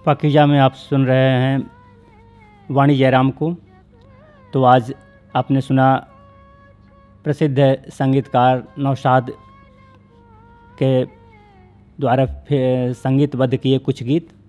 पाकीज़ा में आप सुन रहे हैं वाणी जयराम को। तो आज आपने सुना प्रसिद्ध संगीतकार नौशाद के द्वारा संगीतबद्ध किए कुछ गीत।